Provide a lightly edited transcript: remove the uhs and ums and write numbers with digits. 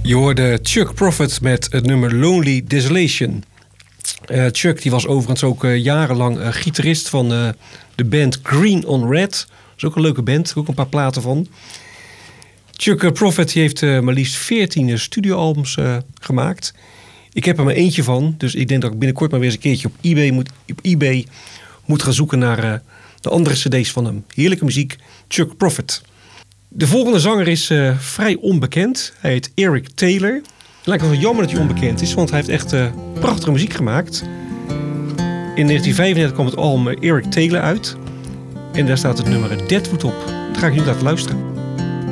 Je hoorde Chuck Prophet met het nummer Lonely Desolation. Chuck die was overigens ook jarenlang gitarist van de band Green on Red. Dat is ook een leuke band, ook een paar platen van. Chuck Prophet heeft maar liefst 14 studioalbums gemaakt. Ik heb er maar eentje van, dus ik denk dat ik binnenkort maar weer eens een keertje op eBay moet gaan zoeken naar de andere cd's van hem. Heerlijke muziek, Chuck Prophet. De volgende zanger is vrij onbekend. Hij heet Eric Taylor. Het lijkt me wel jammer dat hij onbekend is, want hij heeft echt prachtige muziek gemaakt. In 1935 kwam het album Eric Taylor uit. En daar staat het nummer Deadwood op. Dat ga ik nu laten luisteren.